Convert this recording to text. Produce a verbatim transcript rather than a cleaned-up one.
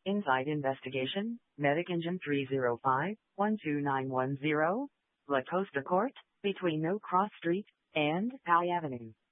Inside Investigation, Medic Engine three zero five, one two nine one zero, La Costa Court, between No Cross Street and High Avenue.